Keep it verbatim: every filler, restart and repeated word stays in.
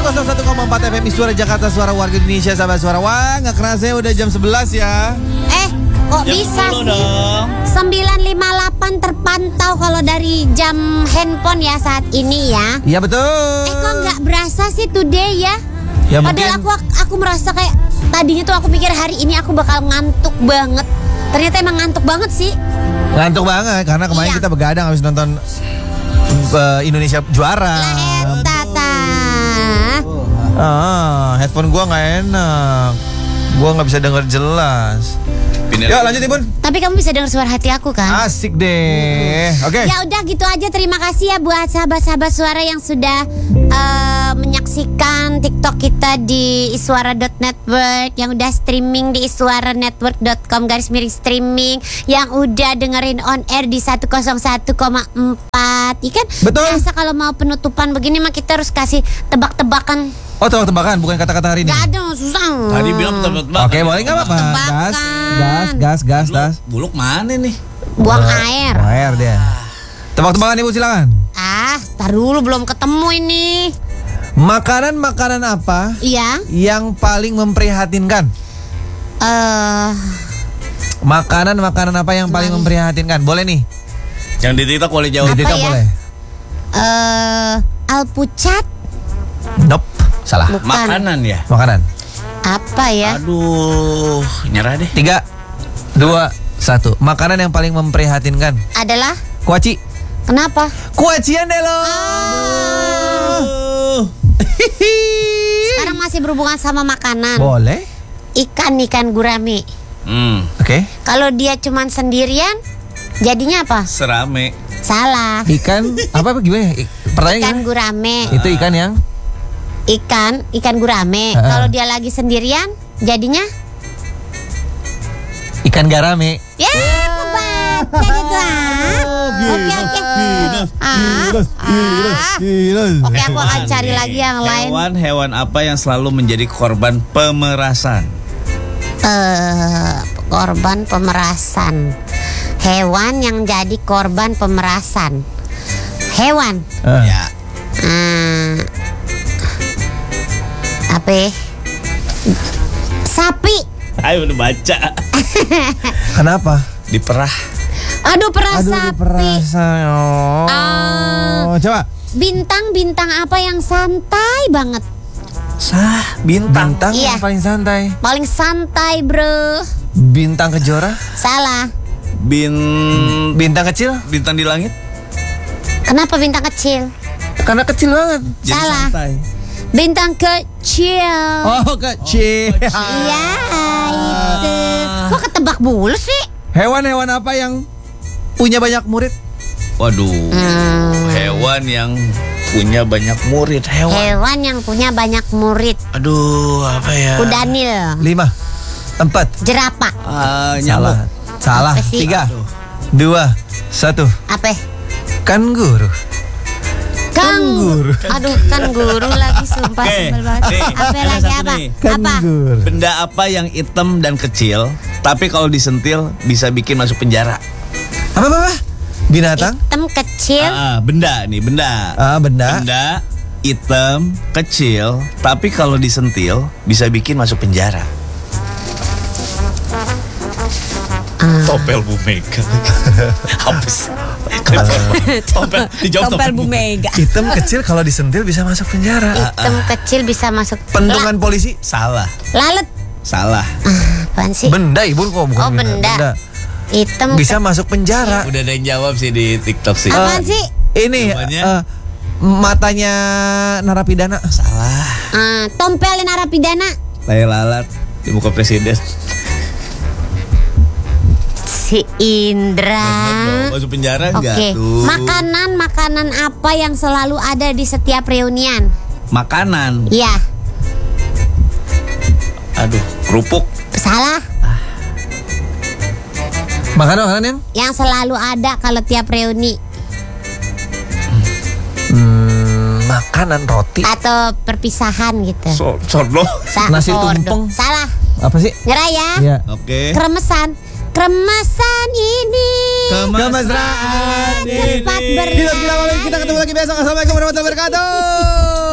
nol satu koma empat F M Suara Jakarta, suara warga Indonesia, sahabat suara. Wah, nggak kerasa udah jam sebelas ya. Eh, kok Jam bisa sepuluh sih? dong. sembilan lima puluh delapan terpantau kalau dari jam handphone ya saat ini ya. Iya betul. Eh, kok nggak berasa sih today ya? Ya, Padahal mungkin- aku aku merasa kayak tadinya tuh aku pikir hari ini aku bakal ngantuk banget. Ternyata emang ngantuk banget sih. Ngantuk banget karena kemarin Iya. kita begadang habis nonton uh, Indonesia juara. Lah, tata. Ah, headphone gua nggak enak. Gua nggak bisa denger jelas. Pindah Yuk lagi. lanjut Ibun. Tapi kamu bisa dengar suara hati aku kan? Asik deh. Oke. Ya udah gitu aja, terima kasih ya buat sahabat-sahabat suara yang sudah uh, menyaksikan TikTok kita di iswara dot network, yang udah streaming di iswara network dot com garis miring streaming, yang udah dengerin on air di seratus satu koma empat. Ikan Betul. biasa kalau mau penutupan begini mah kita harus kasih tebak-tebakan. Oh, tebak-tebakan bukan kata-kata hari ini. Gak ada, susah. Tadi bilang tebak-tebakan. Oke, boleh nggak apa-apa. Gas, Tebakan. gas, gas, gas, gas. Buluk mana nih? Buang air. Buang air dia. Tebak-tebakan Ibu silakan. Ah, tar dulu belum ketemu ini. Makanan-makanan apa Iya. yang paling memprihatinkan? Eh, Makanan-makanan apa yang paling memprihatinkan? Boleh nih. Yang di TikTok boleh jawab. Di Apa TikTok ya? boleh. eh alpucat. Nope, salah. Bukan. Makanan ya? Makanan. Apa ya? Aduh, nyerah deh. Tiga, dua, satu. Makanan yang paling memprihatinkan. Adalah Kuaci. kenapa? Kuacian deh lo. Aduh. Sekarang masih berhubungan sama makanan. Boleh. Ikan ikan gurame. Hmm, Oke. Kalau dia cuman sendirian, jadinya apa? serame. Salah. Ikan apa apa gimana? I- Pertanyaan Ikan gimana? gurame. Itu ikan yang Ikan ikan gurame. Ha-ha. Kalau dia lagi sendirian, jadinya ikan garame. ya tepat. Jadi tuh. ah. Oke oke. Ah, ah. Oke, aku akan cari lagi yang lain. Hewan-hewan apa yang selalu menjadi korban pemerasan? Eh, korban pemerasan. Hewan yang jadi korban pemerasan. Hewan. Eh, Ya. Hmm, apa? ya? Sapi. Ayo udah baca. Kenapa? Diperah. Aduh, perah Aduh, sapi. perasa. Oh. Ah. Coba. Bintang-bintang apa yang santai banget? Sah, bintang. Bintang Iya. yang paling santai. Paling santai, bro. Bintang kejora. Salah. Bin Bintang kecil. bintang di langit. Kenapa bintang kecil? Karena kecil banget. Jadi Salah. santai. Bintang kecil. Oh, kecil. Iya, itu. Kok ketebak mulu sih? Hewan-hewan apa yang punya banyak murid? Waduh. Hewan yang punya banyak murid. Hewan. Hewan yang punya banyak murid. Aduh, apa ya? Kudanil. Lima, empat, Jerapah. Ah, nyamuk. salah, salah. Apa sih? Tiga, Aduh. dua, satu. Apa? Kanguru. Kanguru. Aduh, kan guru lagi sumpah Oke, sebel banget. nih, Apa ada lagi satu apa? nih. Apa? Kanguru. Benda apa yang hitam dan kecil, tapi kalau disentil bisa bikin masuk penjara? Apa apa? apa? Binatang? Hitam kecil. Ah, benda nih, benda. Ah, benda. Benda hitam kecil, tapi kalau disentil bisa bikin masuk penjara. Topel Bu Mega. Apa sih? Topel, dijawab Topel Bu Mega. Hitam kecil kalau disentil bisa masuk penjara. Hitam kecil bisa masuk. Pentungan polisi? Salah, Lalat. salah. Ah, apaan sih? Benda ibu kok bukan Oh, benda. Hitam. Bisa masuk penjara. Udah ada yang jawab sih di TikTok sih. Apaan sih? Ini Jawabannya? eh, matanya narapidana. Salah. Ah, tompel narapidana. Tai lalat di muka presiden. Si Indra. Masuk penjara Oke. enggak tuh? Makanan makanan apa yang selalu ada di setiap reunian? Makanan. Iya. Aduh, kerupuk. Salah. Makanan makanan yang Yang selalu ada kalau tiap reuni hmm, makanan roti. atau perpisahan gitu. So, sordo. Sa- Nasi ordo. tumpeng. Salah. Apa sih? Nyerah ya. Iya. Oke. Kremesan. Kremesan ini Kemesraan cepat Gila, gila, bernyanyi. kita ketemu lagi besok. Assalamualaikum warahmatullahi wabarakatuh.